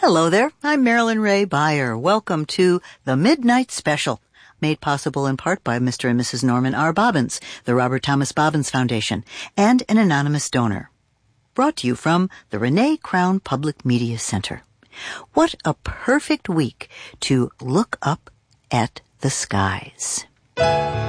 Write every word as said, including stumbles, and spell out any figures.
Hello there, I'm Marilyn Ray Beyer. Welcome to the Midnight Special, made possible in part by Mister and Missus Norman R. Bobbins, the Robert Thomas Bobbins Foundation, and an anonymous donor. Brought to you from the Renee Crown Public Media Center. What a perfect week to look up at the skies.